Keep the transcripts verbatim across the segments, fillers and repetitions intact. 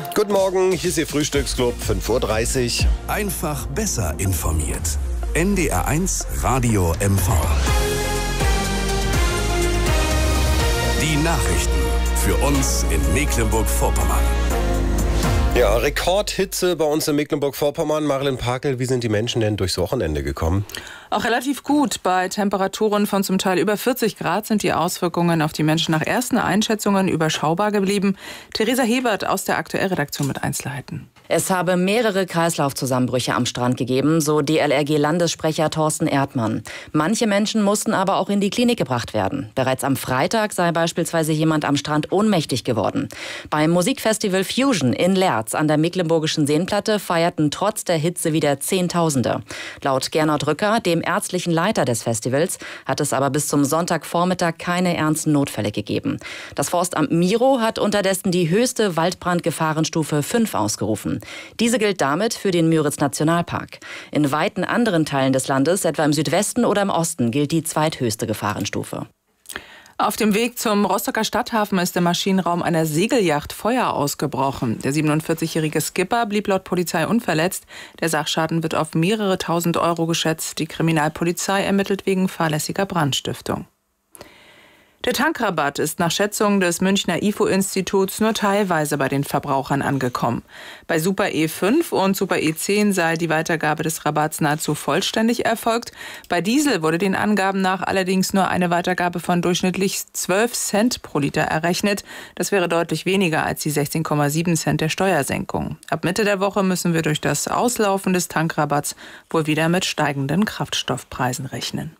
Guten Morgen, hier ist Ihr Frühstücksclub, fünf Uhr dreißig. Einfach besser informiert. N D R eins Radio M V. Die Nachrichten für uns in Mecklenburg-Vorpommern. Ja, Rekordhitze bei uns in Mecklenburg-Vorpommern. Marilyn Pakel, wie sind die Menschen denn durchs Wochenende gekommen? Auch relativ gut. Bei Temperaturen von zum Teil über vierzig Grad sind die Auswirkungen auf die Menschen nach ersten Einschätzungen überschaubar geblieben. Theresa Hebert aus der Aktuellredaktion mit Einzelheiten. Es habe mehrere Kreislaufzusammenbrüche am Strand gegeben, so D L R G-Landessprecher Thorsten Erdmann. Manche Menschen mussten aber auch in die Klinik gebracht werden. Bereits am Freitag sei beispielsweise jemand am Strand ohnmächtig geworden. Beim Musikfestival Fusion in Lerz an der Mecklenburgischen Seenplatte feierten trotz der Hitze wieder Zehntausende. Laut Gernot Rücker, dem ärztlichen Leiter des Festivals, hat es aber bis zum Sonntagvormittag keine ernsten Notfälle gegeben. Das Forstamt Miro hat unterdessen die höchste Waldbrandgefahrenstufe fünf ausgerufen. Diese gilt damit für den Müritz-Nationalpark. In weiten anderen Teilen des Landes, etwa im Südwesten oder im Osten, gilt die zweithöchste Gefahrenstufe. Auf dem Weg zum Rostocker Stadthafen ist im Maschinenraum einer Segelyacht Feuer ausgebrochen. Der siebenundvierzigjährige Skipper blieb laut Polizei unverletzt. Der Sachschaden wird auf mehrere tausend Euro geschätzt. Die Kriminalpolizei ermittelt wegen fahrlässiger Brandstiftung. Der Tankrabatt ist nach Schätzung des Münchner I F O-Instituts nur teilweise bei den Verbrauchern angekommen. Bei Super E fünf und Super E zehn sei die Weitergabe des Rabatts nahezu vollständig erfolgt. Bei Diesel wurde den Angaben nach allerdings nur eine Weitergabe von durchschnittlich zwölf Cent pro Liter errechnet. Das wäre deutlich weniger als die sechzehn Komma sieben Cent der Steuersenkung. Ab Mitte der Woche müssen wir durch das Auslaufen des Tankrabatts wohl wieder mit steigenden Kraftstoffpreisen rechnen.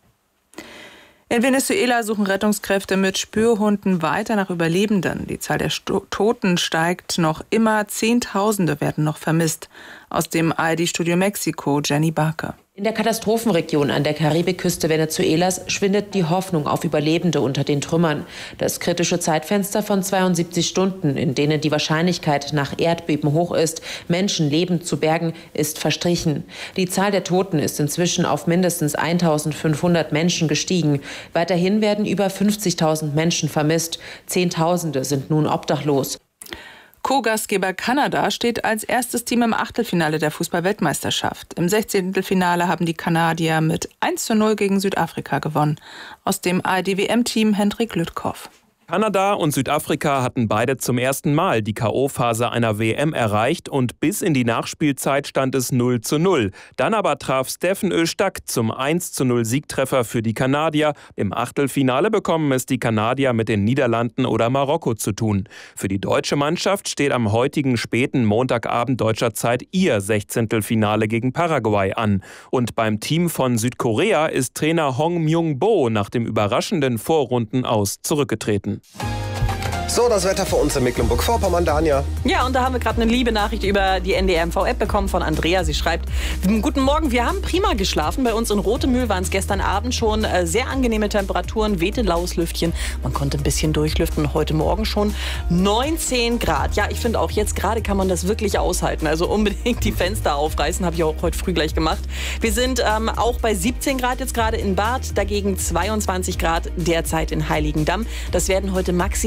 In Venezuela suchen Rettungskräfte mit Spürhunden weiter nach Überlebenden. Die Zahl der Sto- Toten steigt noch immer. Zehntausende werden noch vermisst. Aus dem A R D-Studio Mexiko, Jenny Barker. In der Katastrophenregion an der Karibikküste Venezuelas schwindet die Hoffnung auf Überlebende unter den Trümmern. Das kritische Zeitfenster von zweiundsiebzig Stunden, in denen die Wahrscheinlichkeit nach Erdbeben hoch ist, Menschen lebend zu bergen, ist verstrichen. Die Zahl der Toten ist inzwischen auf mindestens eintausendfünfhundert Menschen gestiegen. Weiterhin werden über fünfzigtausend Menschen vermisst. Zehntausende sind nun obdachlos. Co-Gastgeber Kanada steht als erstes Team im Achtelfinale der Fußball-Weltmeisterschaft. Im sechzehnten Finale haben die Kanadier mit eins zu null gegen Südafrika gewonnen. Aus dem A R D-W M-Team Hendrik Lüttkow. Kanada und Südafrika hatten beide zum ersten Mal die K O-Phase einer W M erreicht und bis in die Nachspielzeit stand es null zu null. Dann aber traf Steffen Öztak zum eins zu null Siegtreffer für die Kanadier. Im Achtelfinale bekommen es die Kanadier mit den Niederlanden oder Marokko zu tun. Für die deutsche Mannschaft steht am heutigen späten Montagabend deutscher Zeit ihr Sechzehntelfinale gegen Paraguay an. Und beim Team von Südkorea ist Trainer Hong Myung-bo nach dem überraschenden Vorrundenaus zurückgetreten. So, das Wetter für uns in Mecklenburg-Vorpommern, Dania. Ja, und da haben wir gerade eine liebe Nachricht über die N D R M V-App bekommen von Andrea. Sie schreibt: Guten Morgen, wir haben prima geschlafen. Bei uns in Rotemühl waren es gestern Abend schon äh, sehr angenehme Temperaturen, wehte laues Lüftchen. Man konnte ein bisschen durchlüften. Heute Morgen schon neunzehn Grad. Ja, ich finde auch, jetzt gerade kann man das wirklich aushalten. Also unbedingt die Fenster aufreißen, habe ich auch heute früh gleich gemacht. Wir sind ähm, auch bei siebzehn Grad jetzt gerade in Bad, dagegen zweiundzwanzig Grad derzeit in Heiligendamm. Das werden heute maximal